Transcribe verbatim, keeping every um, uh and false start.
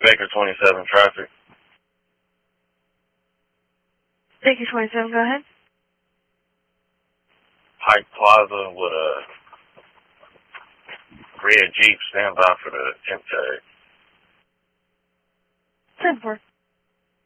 Baker twenty-seven traffic. Baker twenty-seven, go ahead. Pike Plaza with a red Jeep, stand by for the temp tag. ten four.